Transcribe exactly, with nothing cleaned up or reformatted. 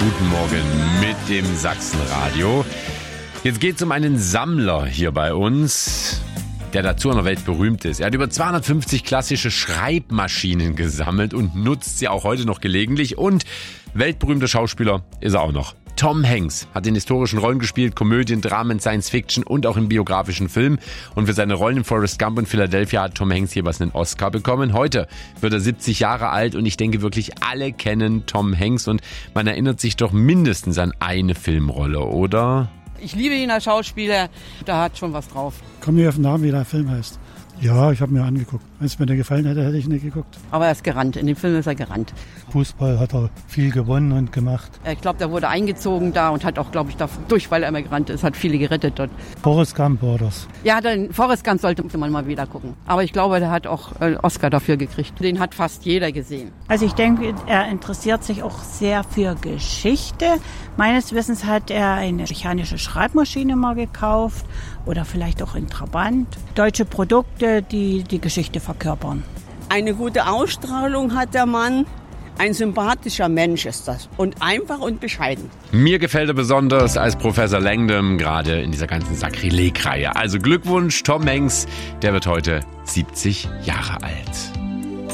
Guten Morgen mit dem Sachsenradio. Jetzt geht es um einen Sammler hier bei uns, der dazu in der Welt berühmt ist. Er hat über zweihundertfünfzig klassische Schreibmaschinen gesammelt und nutzt sie auch heute noch gelegentlich. Und weltberühmter Schauspieler ist er auch noch. Tom Hanks hat in historischen Rollen gespielt, Komödien, Dramen, Science-Fiction und auch in biografischen Filmen. Und für seine Rollen in Forrest Gump und Philadelphia hat Tom Hanks jeweils einen Oscar bekommen. Heute wird er siebzig Jahre alt und ich denke wirklich, alle kennen Tom Hanks. Und man erinnert sich doch mindestens an eine Filmrolle, oder? Ich liebe ihn als Schauspieler, da hat schon was drauf. Komm mir auf den Namen, wie der Film heißt. Ja, ich habe mir angeguckt. Wenn es mir nicht gefallen hätte, hätte ich nicht geguckt. Aber er ist gerannt, in dem Film ist er gerannt. Fußball hat er viel gewonnen und gemacht. Ich glaube, der wurde eingezogen da und hat auch, glaube ich, dadurch, weil er immer gerannt ist, hat viele gerettet dort. Forrest Gump war das. Ja, den Forrest Gump sollte man mal wieder gucken. Aber ich glaube, der hat auch einen Oscar dafür gekriegt. Den hat fast jeder gesehen. Also ich denke, er interessiert sich auch sehr für Geschichte. Meines Wissens hat er eine mechanische Schreibmaschine mal gekauft oder vielleicht auch in Trabant. Deutsche Produkte, die die Geschichte verkörpern. Eine gute Ausstrahlung hat der Mann. Ein sympathischer Mensch ist das und einfach und bescheiden. Mir gefällt er besonders als Professor Langdon, gerade in dieser ganzen Sakrileg-Reihe. Also Glückwunsch, Tom Hanks, der wird heute siebzig Jahre alt.